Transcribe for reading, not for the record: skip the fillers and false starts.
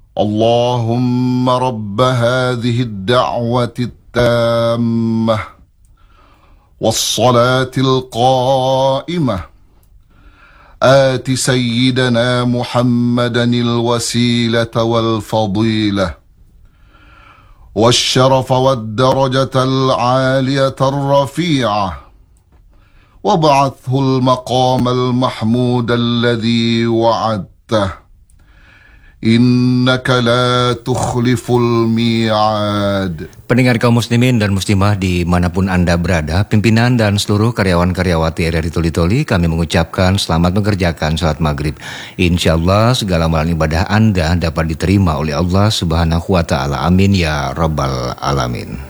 اللهم رب هذه الدعوة التامة والصلاة القائمة آت سيدنا محمدا الوسيلة والفضيلة والشرف والدرجة العالية الرفيعة وابعثه المقام المحمود الذي وعدته Innaka la tukhliful mi'ad. Pendengar kaum muslimin dan muslimah dimanapun Anda berada, pimpinan dan seluruh karyawan-karyawati RRI Toli Toli, kami mengucapkan selamat mengerjakan salat maghrib. InsyaAllah segala amalan ibadah Anda dapat diterima oleh Allah Subhanahu wa Ta'ala. Amin ya Rabbal Alamin.